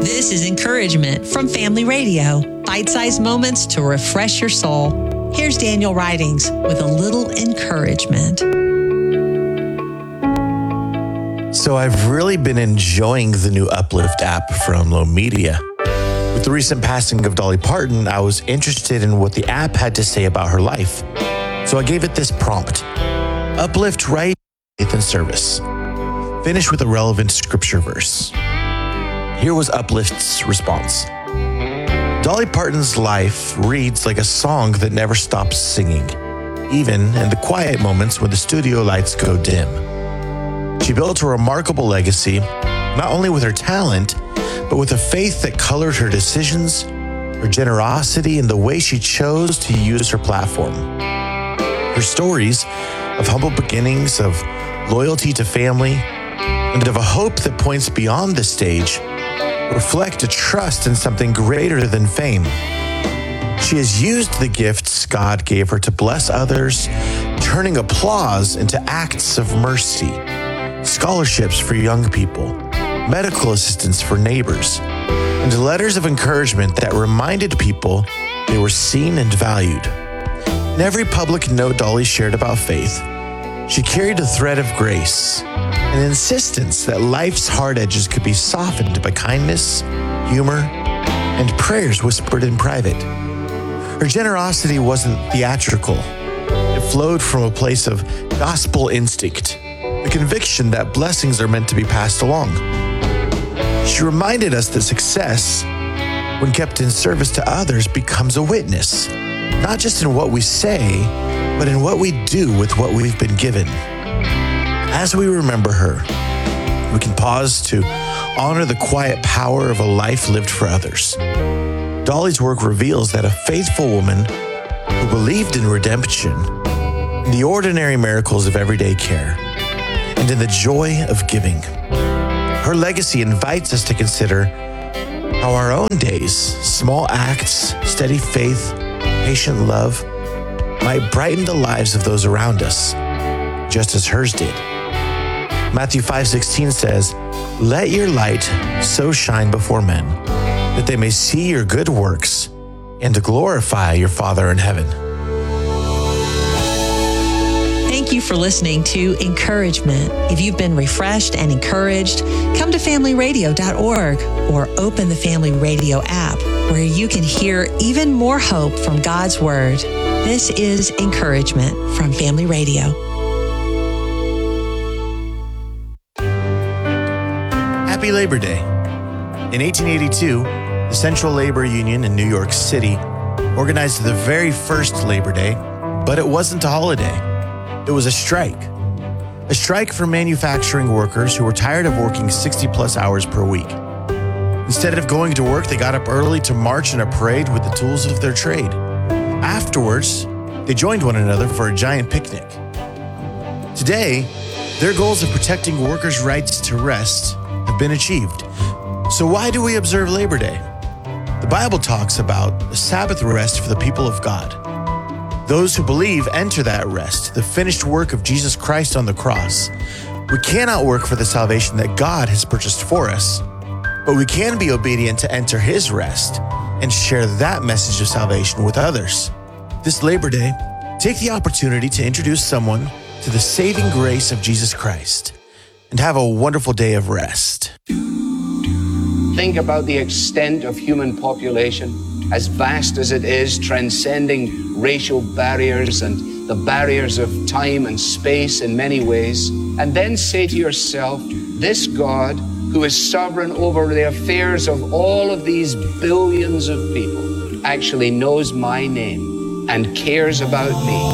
This is Encouragement from Family Radio. Bite-sized moments to refresh your soul. Here's Daniel Ridings with a little encouragement. So I've really been enjoying the new Uplift app from Low Media. With the recent passing of Dolly Parton, I was interested in what the app had to say about her life. So I gave it this prompt: uplift right, faith and service. Finish with a relevant scripture verse. Here was Uplift's response. Dolly Parton's life reads like a song that never stops singing, even in the quiet moments when the studio lights go dim. She built a remarkable legacy, not only with her talent, but with a faith that colored her decisions, her generosity, and the way she chose to use her platform. Her stories of humble beginnings, of loyalty to family, and of a hope that points beyond the stage reflect a trust in something greater than fame. She has used the gifts God gave her to bless others, turning applause into acts of mercy, scholarships for young people, medical assistance for neighbors, and letters of encouragement that reminded people they were seen and valued. In every public note Dolly shared about faith, she carried a thread of grace, an insistence that life's hard edges could be softened by kindness, humor, and prayers whispered in private. Her generosity wasn't theatrical. It flowed from a place of gospel instinct, the conviction that blessings are meant to be passed along. She reminded us that success, when kept in service to others, becomes a witness, not just in what we say, but in what we do with what we've been given. As we remember her, we can pause to honor the quiet power of a life lived for others. Dolly's work reveals that a faithful woman who believed in redemption, in the ordinary miracles of everyday care, and in the joy of giving. Her legacy invites us to consider how our own days, small acts, steady faith, patient love, might brighten the lives of those around us, just as hers did. Matthew 5:16 says, "Let your light so shine before men, that they may see your good works and to glorify your Father in heaven." Thank you for listening to Encouragement. If you've been refreshed and encouraged, come to familyradio.org or open the Family Radio app, where you can hear even more hope from God's Word. This is Encouragement from Family Radio. Happy Labor Day. In 1882, the Central Labor Union in New York City organized the very first Labor Day, but it wasn't a holiday. It was a strike. A strike for manufacturing workers who were tired of working 60-plus hours per week. Instead of going to work, they got up early to march in a parade with the tools of their trade. Afterwards, they joined one another for a giant picnic. Today, their goals of protecting workers' rights to rest have been achieved. So why do we observe Labor Day? The Bible talks about a Sabbath rest for the people of God. Those who believe enter that rest, the finished work of Jesus Christ on the cross. We cannot work for the salvation that God has purchased for us, but we can be obedient to enter His rest and share that message of salvation with others. This Labor Day, take the opportunity to introduce someone to the saving grace of Jesus Christ and have a wonderful day of rest. Think about the extent of human population, as vast as it is, transcending racial barriers and the barriers of time and space in many ways, and then say to yourself, this God, who is sovereign over the affairs of all of these billions of people, actually knows my name and cares about me.